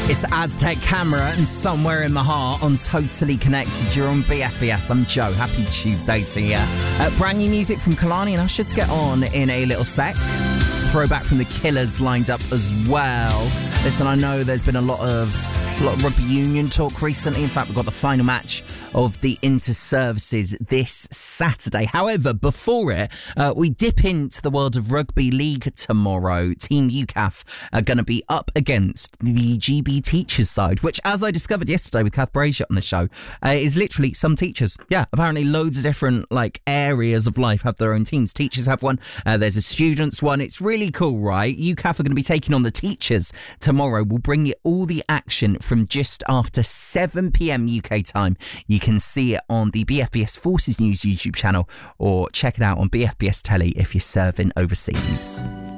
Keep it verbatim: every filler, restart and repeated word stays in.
It's Aztec Camera and Somewhere in My Heart on Totally Connected. You're on B F B S. I'm Joe. Happy Tuesday to you. Uh, brand new music from Kalani and Usher to get on in a little sec. Throwback from the Killers lined up as well. Listen, I know there's been a lot of a lot of rugby union talk recently. In fact, we've got the final match of the inter-services this Saturday. However, before it, uh, we dip into the world of rugby league tomorrow. Team U C A F are going to be up against the G B teachers side, which, as I discovered yesterday with Kath Brazier on the show, uh, is literally some teachers. Yeah, apparently loads of different like areas of life have their own teams. Teachers have one. Uh, there's a students one. It's really cool, right? U C A F are going to be taking on the teachers tomorrow. We'll bring you all the action from just after seven p.m. U K time. You can see it on the B F B S Forces News YouTube channel or check it out on B F B S Telly if you're serving overseas.